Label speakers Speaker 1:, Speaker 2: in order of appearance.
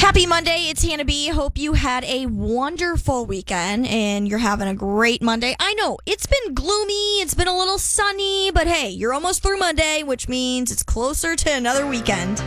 Speaker 1: Happy Monday. It's Hannah B. Hope you had a wonderful weekend and you're having a great Monday. I know it's been gloomy. It's been a little sunny, but hey, you're almost through Monday, which means it's closer to another weekend.